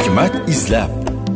Hikmat izlab.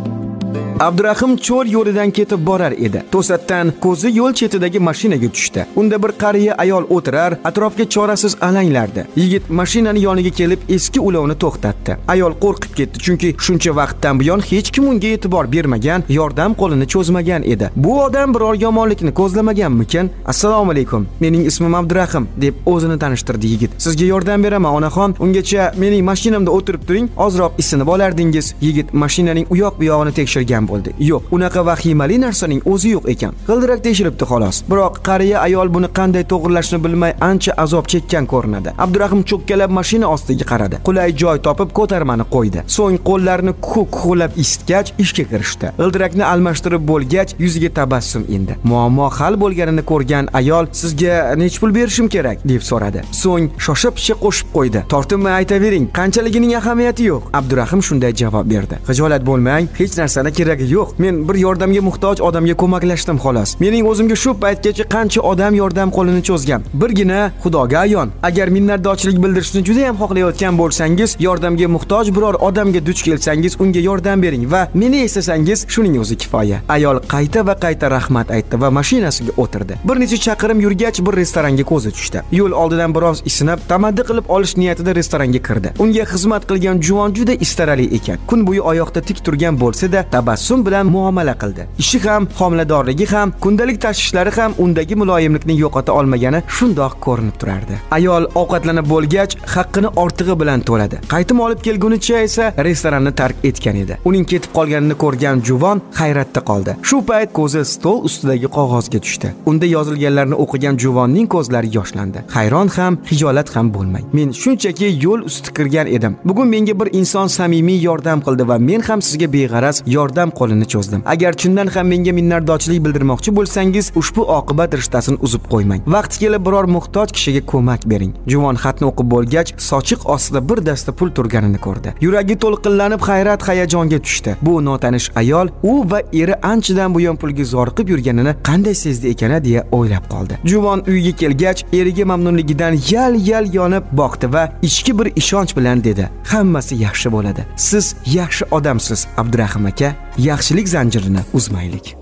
Abdurahim cho'l yo'lidan ketib borar edi. To'satdan ko'zi yo'l chetidagi mashinaga tushdi. Unda bir qariya ayol o'tirar, atrofga chorasiz alanglardi. Yigit mashinani yoniga kelib eski ulovni to'xtatdi. Ayol qo'rqib ketdi, chunki shuncha vaqtdan buyon hech kim unga e'tibor bermagan, yordam qo'lini cho'zmagan edi. Bu odam biror yomonlikni ko'zlamaganmikin? Assalomu alaykum. Mening ismim Abdurahim, deb o'zini tanishtirdi yigit. Sizga yordam beraman, onaxon. Ungacha mening mashinamda o'tirib turing, ozroq isinib olardingiz. Yigit mashinaning u yoq bu yog'ini tekshirgan bo'ldi. Yo'q, unaqa vahimali narsaning o'zi yo'q ekan. G'ildirak tekshiribdi xolos. Biroq qariya ayol buni qanday to'g'rilashni bilmay ancha azob chekkan ko'rinadi. Abdurahim cho'kkalab mashina ostiga qaradi. Qulay joy topib ko'tarmani qo'ydi. So'ng qo'llarini kuqlab isitgach ishga kirishdi. G'ildirakni almashtirib bo'lgach yuziga tabassum endi. Muammo hal bo'lganini ko'rgan ayol "Sizga nech pul berishim kerak?" deb so'radi. So'ng shosha-pisha qo'shib qo'ydi. "Tortinmay aytavering, qanchaligining ahamiyati yo'q." Abdurahim shunday javob berdi. "Xijolat bo'lmang, hech narsani keragi yo'q. Men bir yordamga muhtoj odamga ko'maklashdim xolos. Mening o'zimga shu paytgacha qancha odam yordam qo'lini cho'zgan. Birgina Xudoga ayon. Agar minnatdorchilik bildirishni juda ham xohlayotgan bo'lsangiz, yordamga muhtoj biror odamga duch kelsangiz, unga yordam bering va meni eslasangiz, shuning o'zi kifoya." Ayol qayta va qayta rahmat aytdi va mashinasiga o'tirdi. Bir necha chaqirim yurgach bir restoranga ko'zi tushdi. Yo'l oldidan biroz isinib, tamaddi qilib olish niyatida restoranga kirdi. Unga xizmat qilgan juvon juda istarali ekan. Kun bo'yi oyoqda tik turgan bo'lsa-da, tabassum bilan muomala qildi. Ishi ham, homiladorligi ham, kundalik tashvishlari ham undagi muloyimlikni yo'qota olmagani shundoq ko'rinib turardi. Ayol ovqatlanib bo'lgach, haqqini ortig'i bilan to'ladi. Qaytib olib kelgunicha esa restoranni tark etgan edi. Uning ketib qolganini ko'rgan juvon hayratda qoldi. Shu payt ko'zi stol ustidagi qog'ozga tushdi. Unda yozilganlarni o'qigan juvonning ko'zlari yoshlandi. Hayron ham, hijolat ham bo'lmang. "Men shunchaki yo'l usti kirgan edim. Bugun menga bir inson samimiy yordam qildi va men ham sizga beg'araz yordam qo'lini cho'zdim. Agar chindan ham menga minnatdorchilik bildirmoqchi bo'lsangiz, ushbu oqibat rishtasini uzib qo'ymang. Vaqti kelib biror muhtoj kishiga ko'mak bering." Juvon xatni o'qib bo'lgach, sochiq ostida bir dasta pul turganini ko'rdi. Yuragi to'lqinlanib hayrat-hayajonga tushdi. Bu notanish ayol u va eri anchadan buyon pulga zoriqib yurganini qanday sezdi ekan deya o'ylab qoldi. Juvon uyga kelgach, eriga mamnunligidan yal-yal yonib boqdi va ichki bir ishonch bilan dedi: "Hammasi yaxshi bo'ladi. Siz yaxshi odamsiz, Abdurahim aka. Yaxshilik zanjirini uzmaylik."